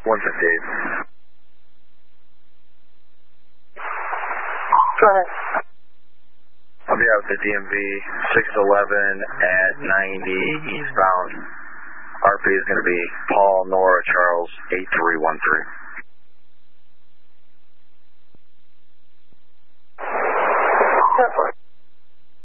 158. Go ahead. I'll be out with the DMV 611 at 90 eastbound. RP is going to be Paul, Nora, Charles, 8313.